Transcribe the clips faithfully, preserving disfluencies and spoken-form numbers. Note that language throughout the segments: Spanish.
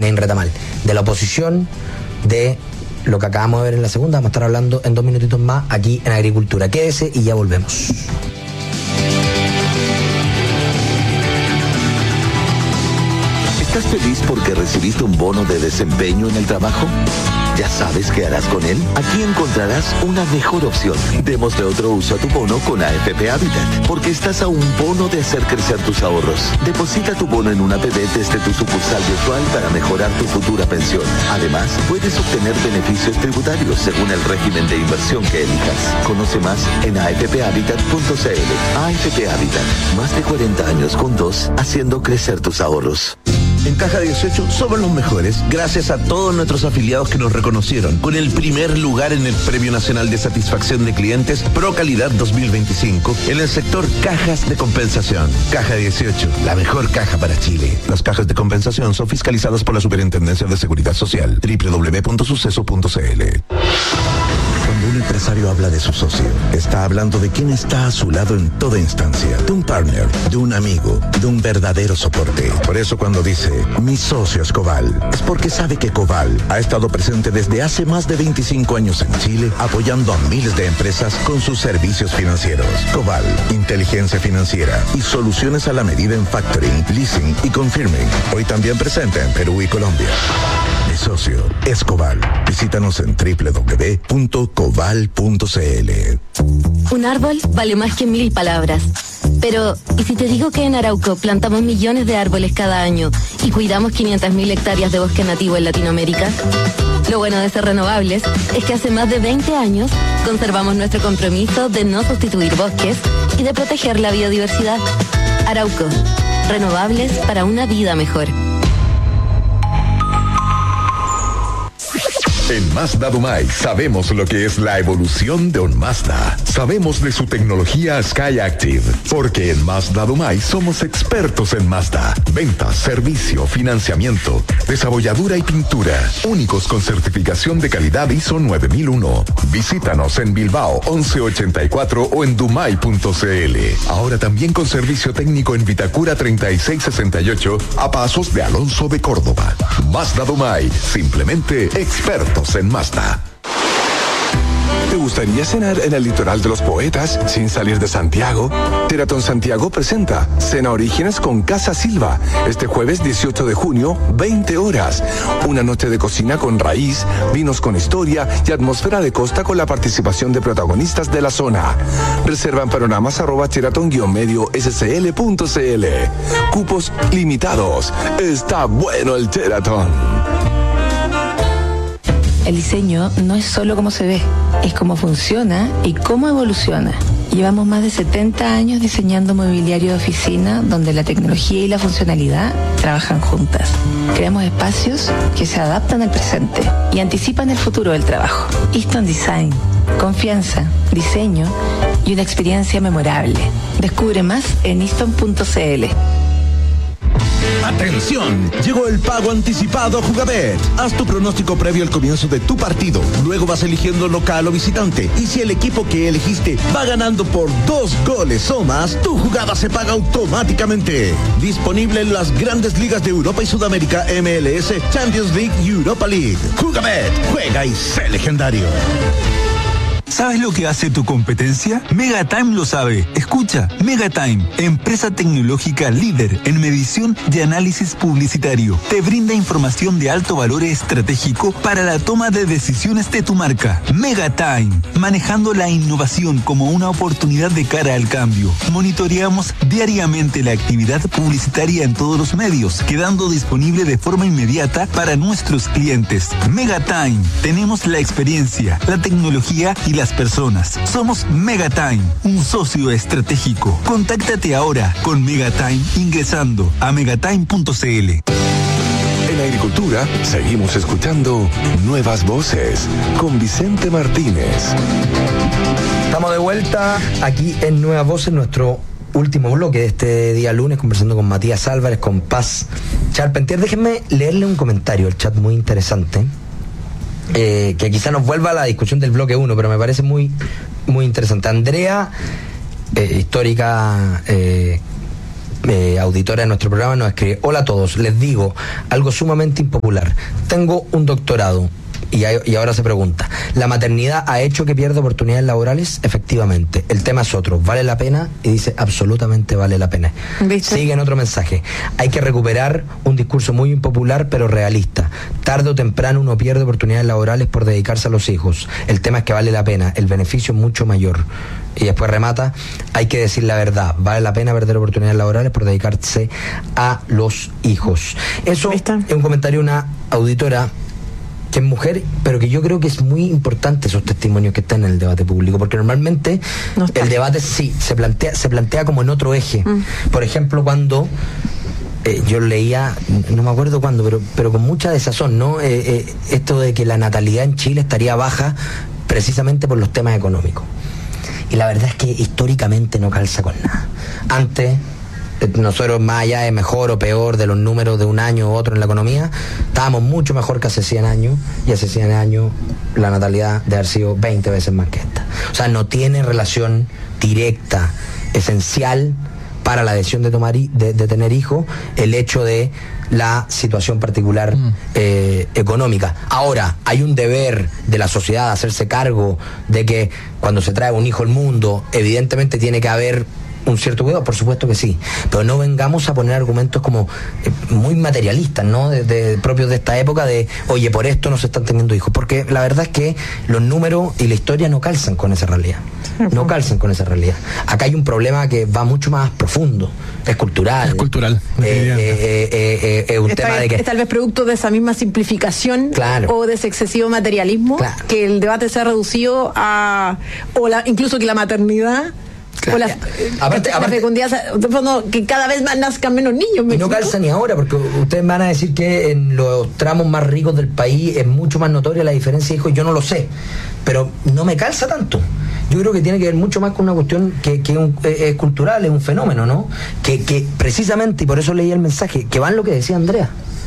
en Retamal, de la oposición, de lo que acabamos de ver en la segunda. Vamos a estar hablando en dos minutitos más aquí en Agricultura. Quédese y ya volvemos. ¿Estás feliz porque recibiste un bono de desempeño en el trabajo? ¿Ya sabes qué harás con él? Aquí encontrarás una mejor opción. Démosle otro uso a tu bono con A F P Habitat, porque estás a un bono de hacer crecer tus ahorros. Deposita tu bono en una A P B desde tu sucursal virtual para mejorar tu futura pensión. Además, puedes obtener beneficios tributarios según el régimen de inversión que elijas. Conoce más en a f p habitat punto c l. A F P Habitat, más de cuarenta años juntos, haciendo crecer tus ahorros. En Caja dieciocho somos los mejores, gracias a todos nuestros afiliados que nos reconocieron con el primer lugar en el Premio Nacional de Satisfacción de Clientes Pro Calidad dos mil veinticinco en el sector cajas de compensación. Caja dieciocho, la mejor caja para Chile. Las cajas de compensación son fiscalizadas por la Superintendencia de Seguridad Social. doble u doble u doble u punto suceso punto c l. Cuando un empresario habla de su socio, está hablando de quien está a su lado en toda instancia, de un partner, de un amigo, de un verdadero soporte. Por eso cuando dice, mi socio es Coval, es porque sabe que Coval ha estado presente desde hace más de veinticinco años en Chile, apoyando a miles de empresas con sus servicios financieros. Coval, inteligencia financiera y soluciones a la medida en factoring, leasing y confirming. Hoy también presente en Perú y Colombia. Mi socio es Coval. Visítanos en doble u doble u doble u punto coval punto c l. Un árbol vale más que mil palabras. Pero, ¿y si te digo que en Arauco plantamos millones de árboles cada año y cuidamos quinientas mil hectáreas de bosque nativo en Latinoamérica? Lo bueno de ser renovables es que hace más de veinte años conservamos nuestro compromiso de no sustituir bosques y de proteger la biodiversidad. Arauco, renovables para una vida mejor. En Mazda Dumay sabemos lo que es la evolución de un Mazda. Sabemos de su tecnología SkyActiv, porque en Mazda Dumay somos expertos en Mazda. Ventas, servicio, financiamiento, desabolladura y pintura. Únicos con certificación de calidad I S O nueve mil uno. Visítanos en Bilbao once ochenta y cuatro o en dumay punto c l. Ahora también con servicio técnico en Vitacura treinta y seis sesenta y ocho a pasos de Alonso de Córdoba. Mazda Dumay, simplemente expertos en Mazda. ¿Te gustaría cenar en el litoral de los poetas sin salir de Santiago? Teratón Santiago presenta Cena Orígenes con Casa Silva este jueves dieciocho de junio, veinte horas. Una noche de cocina con raíz, vinos con historia y atmósfera de costa con la participación de protagonistas de la zona. Reserva en panoramas arroba teratón guión medio scl punto cl. Cupos limitados. Está bueno el Teratón. El diseño no es solo cómo se ve, es cómo funciona y cómo evoluciona. Llevamos más de setenta años diseñando mobiliario de oficina donde la tecnología y la funcionalidad trabajan juntas. Creamos espacios que se adaptan al presente y anticipan el futuro del trabajo. Easton Design, confianza, diseño y una experiencia memorable. Descubre más en easton punto cl. ¡Atención! Llegó el pago anticipado a Jugabet. Haz tu pronóstico previo al comienzo de tu partido. Luego vas eligiendo local o visitante. Y si el equipo que elegiste va ganando por dos goles o más, tu jugada se paga automáticamente. Disponible en las grandes ligas de Europa y Sudamérica, M L S, Champions League y Europa League. Jugabet, juega y sé legendario. ¿Sabes lo que hace tu competencia? Megatime lo sabe. Escucha, Megatime, empresa tecnológica líder en medición y análisis publicitario. Te brinda información de alto valor estratégico para la toma de decisiones de tu marca. Megatime, manejando la innovación como una oportunidad de cara al cambio. Monitoreamos diariamente la actividad publicitaria en todos los medios, quedando disponible de forma inmediata para nuestros clientes. Megatime, tenemos la experiencia, la tecnología y la las personas. Somos Megatime, un socio estratégico. Contáctate ahora con Megatime ingresando a megatime punto cl. En Agricultura seguimos escuchando Nuevas Voces con Vicente Martínez. Estamos de vuelta aquí en Nuevas Voces, nuestro último bloque de este día lunes, conversando con Matías Álvarez, con Paz Charpentier. Déjenme leerle un comentario al chat muy interesante. Eh, que quizá nos vuelva a la discusión del bloque uno, pero me parece muy, muy interesante. Andrea, eh, histórica eh, eh, auditora de nuestro programa, nos escribe: hola a todos, les digo algo sumamente impopular. Tengo un doctorado. Y, hay, y ahora se pregunta, ¿la maternidad ha hecho que pierda oportunidades laborales? Efectivamente. El tema es otro. ¿Vale la pena? Y dice, absolutamente vale la pena. ¿Viste? Sigue en otro mensaje. Hay que recuperar un discurso muy impopular, pero realista. Tarde o temprano uno pierde oportunidades laborales por dedicarse a los hijos. El tema es que vale la pena. El beneficio es mucho mayor. Y después remata, hay que decir la verdad. Vale la pena perder oportunidades laborales por dedicarse a los hijos. Eso es un comentario de una auditora que es mujer, pero que yo creo que es muy importante esos testimonios que están en el debate público, porque normalmente no el debate sí se plantea, se plantea como en otro eje. Mm. Por ejemplo, cuando eh, yo leía, no me acuerdo cuándo, pero, pero con mucha desazón, ¿no? Eh, eh, esto de que la natalidad en Chile estaría baja precisamente por los temas económicos. Y la verdad es que históricamente no calza con nada. Antes, nosotros, más allá de mejor o peor de los números de un año u otro en la economía, estábamos mucho mejor que hace cien años, y hace cien años la natalidad debe haber sido veinte veces más que esta. O sea, no tiene relación directa, esencial para la decisión de tomar de, de tener hijos, el hecho de la situación particular mm. eh, económica. Ahora, hay un deber de la sociedad de hacerse cargo de que cuando se trae un hijo al mundo, evidentemente tiene que haber un cierto cuidado, por supuesto que sí, pero no vengamos a poner argumentos como eh, muy materialistas, ¿no? De, de, propios de esta época, de oye, por esto no se están teniendo hijos, porque la verdad es que los números y la historia no calzan con esa realidad, no calzan con esa realidad. Acá hay un problema que va mucho más profundo, es cultural. Es cultural. Eh, eh, eh, eh, eh, un es tema tal, de que... Es tal vez producto de esa misma simplificación, claro, o de ese excesivo materialismo, claro, que el debate se ha reducido a, o la, incluso que la maternidad... Claro. O la, aparte, la aparte, fecundidad, de fondo, que cada vez más nazcan menos niños. Y no calza ni ahora, porque ustedes van a decir que en los tramos más ricos del país es mucho más notoria la diferencia de hijos. Yo no lo sé, pero no me calza tanto. Yo creo que tiene que ver mucho más con una cuestión que, que un, es, es cultural, es un fenómeno, ¿no? Que, que precisamente, y por eso leí el mensaje, que va en lo que decía Andrea.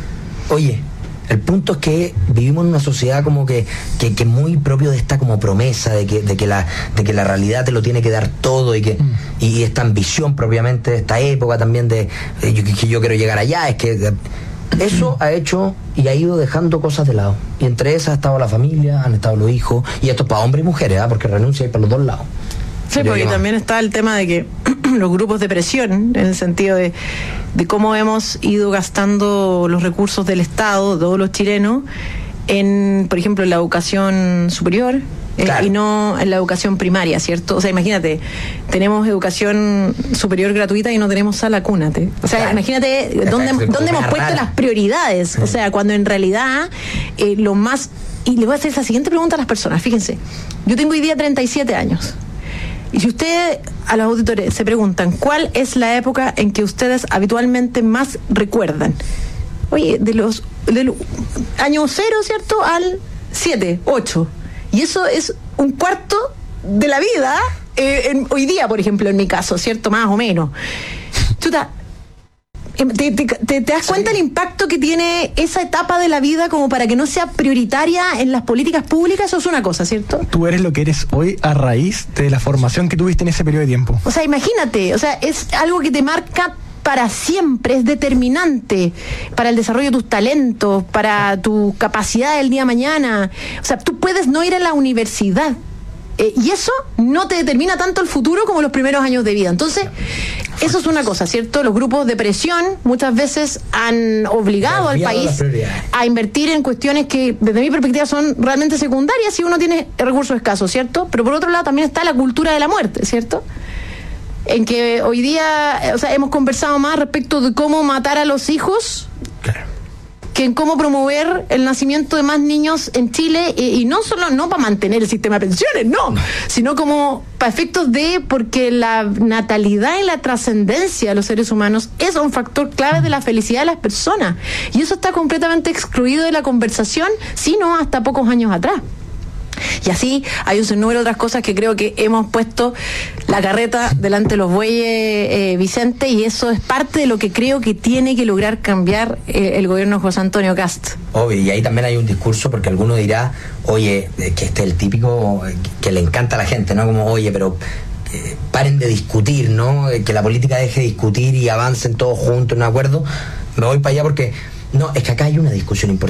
Oye, el punto es que vivimos en una sociedad como que, que, que muy propio de esta como promesa de que, de que la, de que la realidad te lo tiene que dar todo, y que mm. y esta ambición propiamente de esta época también de eh, yo, que yo quiero llegar allá, es que eh, eso ha hecho y ha ido dejando cosas de lado, y entre esas ha estado la familia, han estado los hijos, y esto es para hombres y mujeres, ¿eh? Porque renuncia hay para los dos lados. Sí, porque también está el tema de que los grupos de presión, en el sentido de, de cómo hemos ido gastando los recursos del Estado, todos los chilenos, en, por ejemplo, en la educación superior, claro, eh, y no en la educación primaria, ¿cierto? O sea, imagínate, tenemos educación superior gratuita y no tenemos sala cúnate. O sea, claro, imagínate dónde, dónde hemos puesto rara. las prioridades. Sí. O sea, cuando en realidad eh, lo más... Y les voy a hacer esa siguiente pregunta a las personas. Fíjense, yo tengo hoy día treinta y siete años. Y si ustedes, a los auditores, se preguntan cuál es la época en que ustedes habitualmente más recuerdan, oye, de los del año cero, ¿cierto?, al siete, ocho. Y eso es un cuarto de la vida, eh, en, hoy día, por ejemplo, en mi caso, ¿cierto?, más o menos. Chuta, ¿Te, te, te, ¿Te das cuenta el impacto que tiene esa etapa de la vida como para que no sea prioritaria en las políticas públicas? Eso es una cosa, ¿cierto? Tú eres lo que eres hoy a raíz de la formación que tuviste en ese periodo de tiempo. O sea, imagínate, o sea, es algo que te marca para siempre, es determinante para el desarrollo de tus talentos, para tu capacidad del día de mañana. O sea, tú puedes no ir a la universidad, Eh, y eso no te determina tanto el futuro como los primeros años de vida. Entonces, eso es una cosa, ¿cierto? Los grupos de presión muchas veces han obligado al país a invertir en cuestiones que, desde mi perspectiva, son realmente secundarias si uno tiene recursos escasos, ¿cierto? Pero por otro lado también está la cultura de la muerte, ¿cierto? En que hoy día, o sea, hemos conversado más respecto de cómo matar a los hijos, claro, que en cómo promover el nacimiento de más niños en Chile, y, y no solo no para mantener el sistema de pensiones, no, sino como para efectos de, porque la natalidad y la trascendencia de los seres humanos es un factor clave de la felicidad de las personas, y eso está completamente excluido de la conversación, sino hasta pocos años atrás. Y así hay un sinnúmero de otras cosas que creo que hemos puesto la carreta delante de los bueyes, eh, Vicente, y eso es parte de lo que creo que tiene que lograr cambiar eh, el gobierno de José Antonio Kast. Obvio, y ahí también hay un discurso, porque alguno dirá, oye, que este es el típico que le encanta a la gente, ¿no? Como, oye, pero eh, paren de discutir, ¿no? Eh, que la política deje de discutir y avancen todos juntos en un acuerdo. Me voy para allá porque, no, es que acá hay una discusión importante.